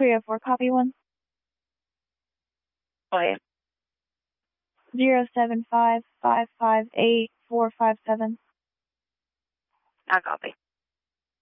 304, copy 1. Oh, yeah. 075558457. I copy.